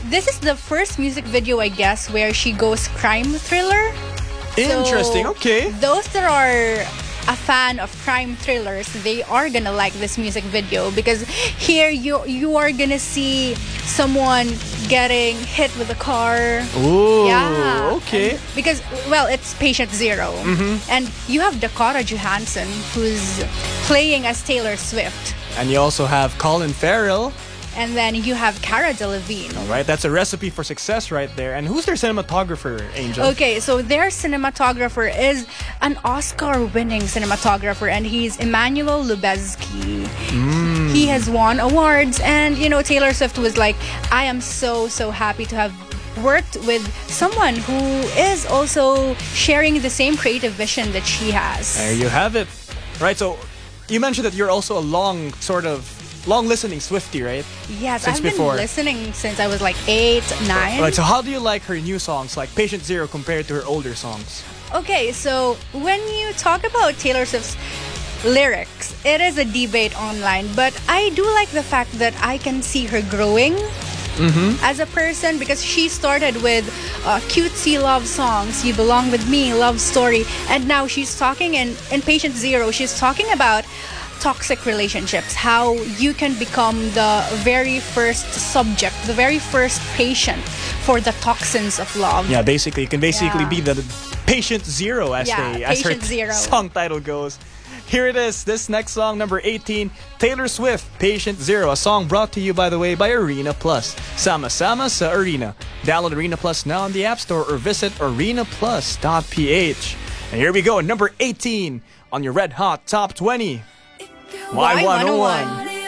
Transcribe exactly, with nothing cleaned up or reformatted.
this is the first music video, I guess, where she goes crime thriller. Interesting. So, okay. Those that are a fan of crime thrillers, they are gonna like this music video, because here you you are gonna see someone getting hit with a car. Ooh. Yeah. Okay. And because, well, it's Patient Zero. Mm-hmm. And you have Dakota Johansson, who's playing as Taylor Swift. And you also have Colin Farrell. And then you have Cara Delevingne. All right, that's a recipe for success right there. And who's their cinematographer, Angel? Okay, so their cinematographer is an Oscar-winning cinematographer, and he's Emmanuel Lubezki. Mm. He has won awards, and you know, Taylor Swift was like, I am so, so happy to have worked with someone who is also sharing the same creative vision that she has. There you have it. Right, so you mentioned that you're also a long sort of long listening Swiftie, right? Yes, Since I've been before. listening since I was like eight, nine. Right, so how do you like her new songs, like Patient Zero, compared to her older songs? Okay, so when you talk about Taylor Swift's lyrics, it is a debate online, but I do like the fact that I can see her growing Mm-hmm. as a person, because she started with uh, cutesy love songs, You Belong With Me, Love Story, and now she's talking in, in Patient Zero, she's talking about toxic relationships, how you can become the very first subject, the very first patient for the toxins of love. Yeah, basically, you can basically Yeah. be the patient zero, as Yeah, they as her patient zero. song title goes. Here it is, this next song, number eighteen, Taylor Swift, Patient Zero, a song brought to you, by the way, by Arena Plus. Sama Sama sa Arena. Download Arena Plus now on the App Store or visit arena plus dot p h. And here we go, number eighteen on your Red Hot Top twenty. Y one oh one.